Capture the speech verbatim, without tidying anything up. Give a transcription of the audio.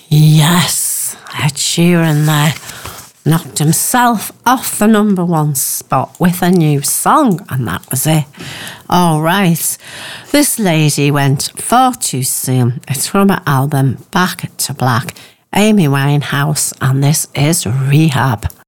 Yes, Ed Sheeran there knocked himself off the number one spot with a new song, and that was it. All right, this lady went far too soon. It's from her album Back to Black, Amy Winehouse, and this is Rehab.